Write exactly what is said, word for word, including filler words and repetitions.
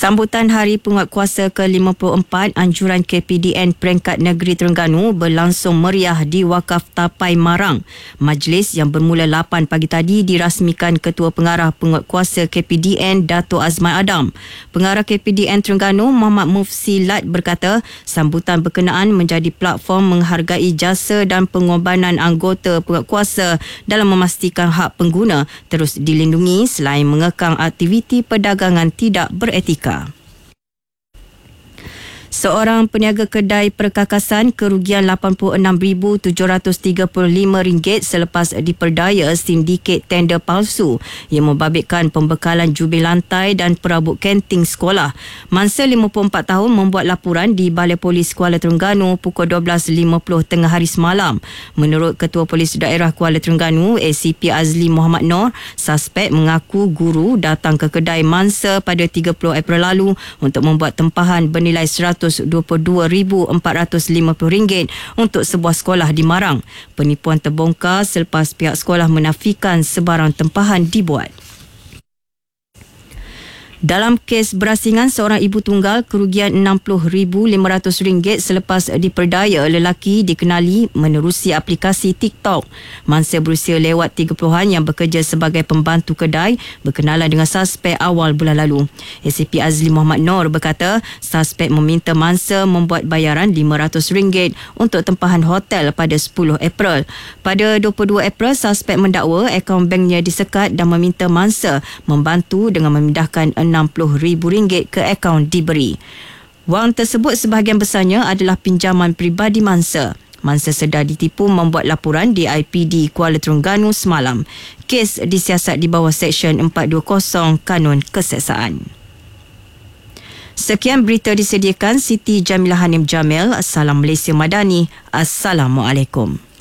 Sambutan Hari Penguatkuasa ke lima puluh empat Anjuran K P D N Peringkat Negeri Terengganu berlangsung meriah di Wakaf Tapai Marang. Majlis yang bermula lapan pagi tadi dirasmikan Ketua Pengarah Penguatkuasa K P D N Dato' Azman Adam. Pengarah K P D N Terengganu Muhammad Mufsi Lat berkata, sambutan berkenaan menjadi platform menghargai jasa dan pengorbanan anggota penguatkuasa dalam memastikan hak pengguna terus dilindungi selain mengekang aktiviti perdagangan tidak beretika. Seorang peniaga kedai perkakasan kerugian lapan puluh enam ribu tujuh ratus tiga puluh lima ringgit selepas diperdaya sindiket tender palsu yang membabitkan pembekalan jubir lantai dan perabot kanting sekolah. Mangsa lima puluh empat tahun membuat laporan di Balai Polis Kuala Terengganu pukul dua belas lima puluh tengah hari semalam. Menurut Ketua Polis Daerah Kuala Terengganu A C P Azli Muhammad Nor, suspek mengaku guru datang ke kedai mangsa pada tiga puluh April lalu untuk membuat tempahan bernilai seratus dua puluh dua ribu empat ratus lima puluh ringgit untuk sebuah sekolah di Marang. Penipuan terbongkar selepas pihak sekolah menafikan sebarang tempahan dibuat. Dalam kes berasingan seorang ibu tunggal kerugian enam puluh ribu lima ratus ringgit selepas diperdaya lelaki dikenali menerusi aplikasi TikTok. Mangsa berusia lewat tiga puluhan yang bekerja sebagai pembantu kedai berkenalan dengan suspek awal bulan lalu. A C P Azli Muhammad Nor berkata, suspek meminta mangsa membuat bayaran lima ratus ringgit untuk tempahan hotel pada sepuluh April. Pada dua puluh dua April, suspek mendakwa akaun banknya disekat dan meminta mangsa membantu dengan memindahkan enam puluh ribu ringgit ke akaun diberi. Wang tersebut sebahagian besarnya adalah pinjaman peribadi mangsa. Mangsa sedar ditipu membuat laporan di I P D Kuala Terengganu semalam. Kes disiasat di bawah Seksyen empat dua kosong Kanun Keseksaan. Sekian berita disediakan Siti Jamilah Hanim Jamil. Salam Malaysia Madani. Assalamualaikum.